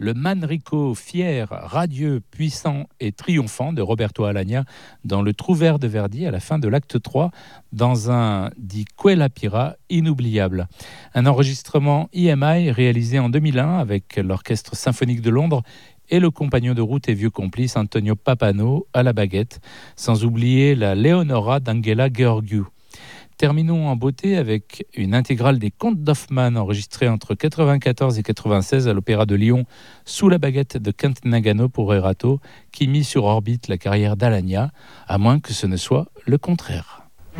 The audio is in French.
le Manrico fier, radieux, puissant et triomphant de Roberto Alagna dans le Trouvère de Verdi à la fin de l'acte 3 dans un Di Quella Pira inoubliable. Un enregistrement EMI réalisé en 2001 avec l'Orchestre symphonique de Londres et le compagnon de route et vieux complice Antonio Papano à la baguette, sans oublier la Leonora d'Angela Gheorghiu. Terminons en beauté avec une intégrale des Contes d'Hoffmann enregistrée entre 1994 et 1996 à l'Opéra de Lyon sous la baguette de Kent Nagano pour Erato, qui mit sur orbite la carrière d'Alagna, à moins que ce ne soit le contraire.